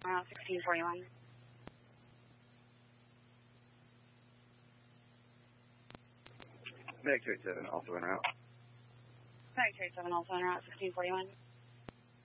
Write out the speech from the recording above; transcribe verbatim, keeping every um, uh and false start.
Route sixteen forty-one. Medic Trade seven, also en route. Medic Trade seven, also en route sixteen forty-one.